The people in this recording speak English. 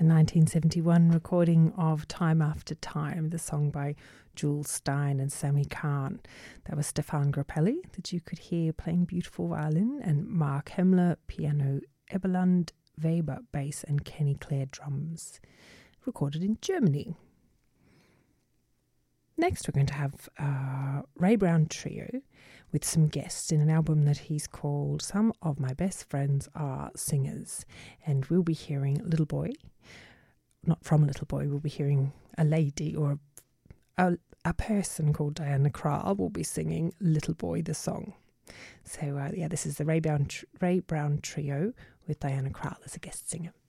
a 1971 recording of Time After Time, the song by Jules Stein and Sammy Kahn. That was Stefan Grappelli, that you could hear playing beautiful violin, and Mark Hemmler, piano, Eberland Weber, bass, and Kenny Clare, drums. Recorded in Germany. Next, we're going to have Ray Brown Trio with some guests in an album that he's called Some of My Best Friends Are Singers. And we'll be hearing Little Boy. Not from a little boy, we'll be hearing a lady or a person called Diana Krall will be singing Little Boy, the song. So, this is the Ray Brown Trio with Diana Krall as a guest singer.